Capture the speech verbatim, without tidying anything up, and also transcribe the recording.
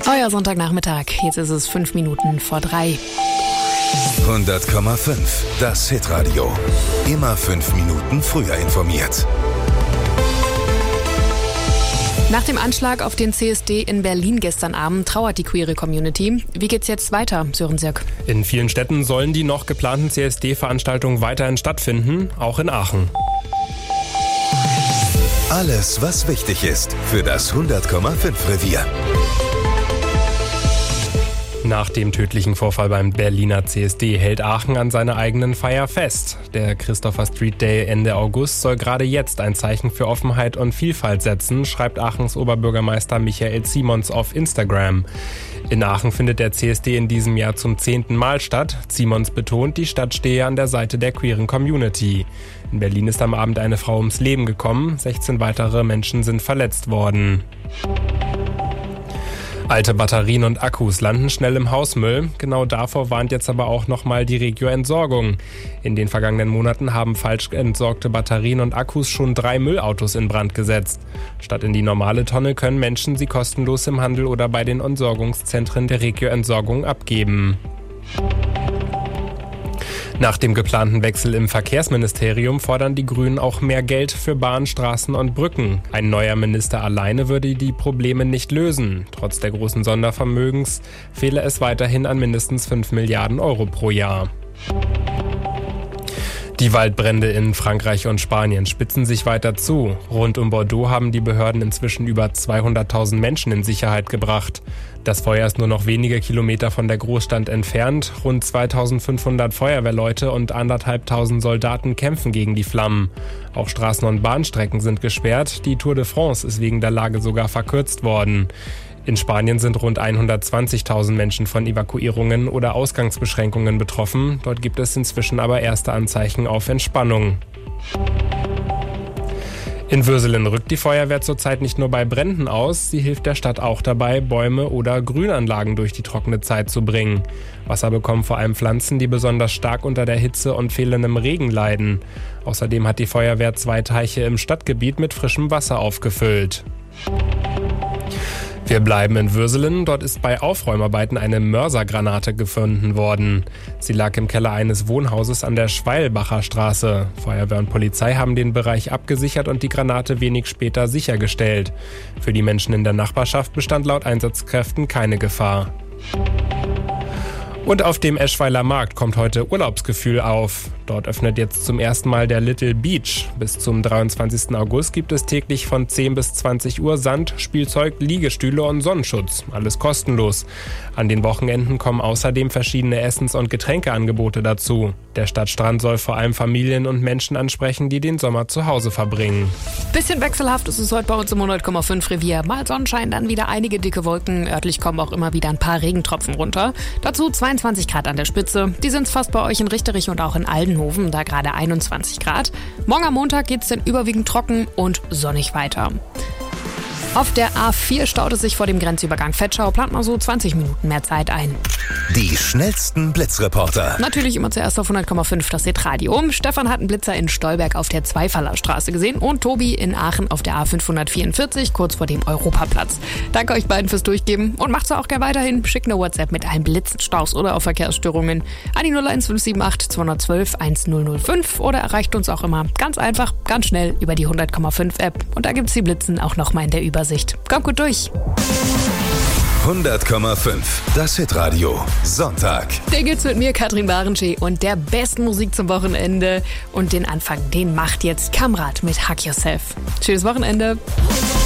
Euer Sonntagnachmittag, jetzt ist es fünf Minuten vor drei. hundert Komma fünf, das Hitradio. Immer fünf Minuten früher informiert. Nach dem Anschlag auf den C S D in Berlin gestern Abend trauert die queere Community. Wie geht's jetzt weiter, Sören Sirk? In vielen Städten sollen die noch geplanten C S D-Veranstaltungen weiterhin stattfinden, auch in Aachen. Alles, was wichtig ist für das hundert Komma fünf Revier. Nach dem tödlichen Vorfall beim Berliner C S D hält Aachen an seiner eigenen Feier fest. Der Christopher Street Day Ende August soll gerade jetzt ein Zeichen für Offenheit und Vielfalt setzen, schreibt Aachens Oberbürgermeister Michael Simons auf Instagram. In Aachen findet der C S D in diesem Jahr zum zehnten Mal statt. Simons betont, die Stadt stehe an der Seite der queeren Community. In Berlin ist am Abend eine Frau ums Leben gekommen, sechzehn weitere Menschen sind verletzt worden. Alte Batterien und Akkus landen schnell im Hausmüll. Genau davor warnt jetzt aber auch nochmal die Regio-Entsorgung. In den vergangenen Monaten haben falsch entsorgte Batterien und Akkus schon drei Müllautos in Brand gesetzt. Statt in die normale Tonne können Menschen sie kostenlos im Handel oder bei den Entsorgungszentren der Regio-Entsorgung abgeben. Nach dem geplanten Wechsel im Verkehrsministerium fordern die Grünen auch mehr Geld für Bahn, Straßen und Brücken. Ein neuer Minister alleine würde die Probleme nicht lösen. Trotz der großen Sondervermögens fehle es weiterhin an mindestens fünf Milliarden Euro pro Jahr. Die Waldbrände in Frankreich und Spanien spitzen sich weiter zu. Rund um Bordeaux haben die Behörden inzwischen über zweihunderttausend Menschen in Sicherheit gebracht. Das Feuer ist nur noch wenige Kilometer von der Großstadt entfernt. Rund zweitausendfünfhundert Feuerwehrleute und anderthalbtausend Soldaten kämpfen gegen die Flammen. Auch Straßen- und Bahnstrecken sind gesperrt. Die Tour de France ist wegen der Lage sogar verkürzt worden. In Spanien sind rund hundertzwanzigtausend Menschen von Evakuierungen oder Ausgangsbeschränkungen betroffen. Dort gibt es inzwischen aber erste Anzeichen auf Entspannung. In Würselen rückt die Feuerwehr zurzeit nicht nur bei Bränden aus, sie hilft der Stadt auch dabei, Bäume oder Grünanlagen durch die trockene Zeit zu bringen. Wasser bekommen vor allem Pflanzen, die besonders stark unter der Hitze und fehlendem Regen leiden. Außerdem hat die Feuerwehr zwei Teiche im Stadtgebiet mit frischem Wasser aufgefüllt. Wir bleiben in Würselen. Dort ist bei Aufräumarbeiten eine Mörsergranate gefunden worden. Sie lag im Keller eines Wohnhauses an der Schweilbacher Straße. Feuerwehr und Polizei haben den Bereich abgesichert und die Granate wenig später sichergestellt. Für die Menschen in der Nachbarschaft bestand laut Einsatzkräften keine Gefahr. Und auf dem Eschweiler Markt kommt heute Urlaubsgefühl auf. Dort öffnet jetzt zum ersten Mal der Little Beach. Bis zum dreiundzwanzigsten August gibt es täglich von zehn bis zwanzig Uhr Sand, Spielzeug, Liegestühle und Sonnenschutz. Alles kostenlos. An den Wochenenden kommen außerdem verschiedene Essens- und Getränkeangebote dazu. Der Stadtstrand soll vor allem Familien und Menschen ansprechen, die den Sommer zu Hause verbringen. Bisschen wechselhaft ist es heute bei uns im hundert Komma fünf Revier. Mal Sonnenschein, dann wieder einige dicke Wolken. Örtlich kommen auch immer wieder ein paar Regentropfen runter. Dazu zweiundzwanzig Grad an der Spitze. Die sind fast bei euch in Richterich und auch in Aldenhoven, da gerade einundzwanzig Grad. Morgen am Montag geht es dann überwiegend trocken und sonnig weiter. Auf der A vier staut es sich vor dem Grenzübergang Vetschau, plant man so zwanzig Minuten mehr Zeit ein. Die schnellsten Blitzreporter. Natürlich immer zuerst auf hundert Komma fünf das Hitradio. Stefan hat einen Blitzer in Stolberg auf der Zweifallerstraße gesehen und Tobi in Aachen auf der A fünfhundertvierundvierzig, kurz vor dem Europaplatz. Danke euch beiden fürs Durchgeben und macht's auch gerne weiterhin. Schickt eine WhatsApp mit allen Blitzen, Staus oder auch Verkehrsstörungen an die null eins fünf sieben acht zweihundertzwölf eintausendfünf oder erreicht uns auch immer ganz einfach, ganz schnell über die hundert Komma fünf App. Und da gibt's die Blitzen auch nochmal in der Übersicht. Kommt gut durch. hundert Komma fünf, das Hitradio, Sonntag. Den geht's mit mir, Katrin Barenschee, und der besten Musik zum Wochenende. Und den Anfang, den macht jetzt Kamrat mit Hug Yourself. Schönes Wochenende.